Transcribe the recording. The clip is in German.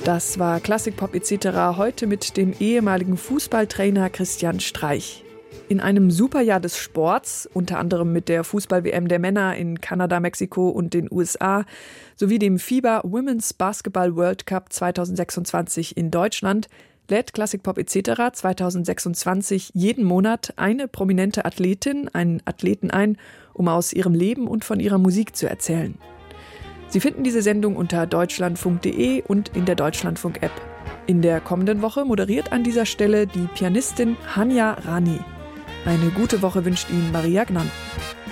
Das war Klassikpop etc. heute mit dem ehemaligen Fußballtrainer Christian Streich. In einem Superjahr des Sports, unter anderem mit der Fußball-WM der Männer in Kanada, Mexiko und den USA, sowie dem FIBA Women's Basketball World Cup 2026 in Deutschland, lädt Klassikpop etc. 2026 jeden Monat eine prominente Athletin, einen Athleten ein, um aus ihrem Leben und von ihrer Musik zu erzählen. Sie finden diese Sendung unter deutschlandfunk.de und in der Deutschlandfunk-App. In der kommenden Woche moderiert an dieser Stelle die Pianistin Hanya Rani. Eine gute Woche wünscht Ihnen Maria Gnann.